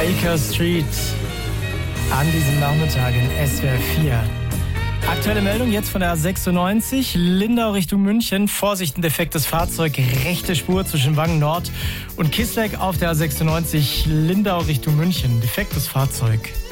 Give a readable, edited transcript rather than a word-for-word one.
Baker Street an diesem Nachmittag in SWR 4. Aktuelle Meldung jetzt von der A96, Lindau Richtung München. Vorsicht, ein defektes Fahrzeug, rechte Spur zwischen Wangen Nord und Kisleck auf der A96, Lindau Richtung München. Defektes Fahrzeug.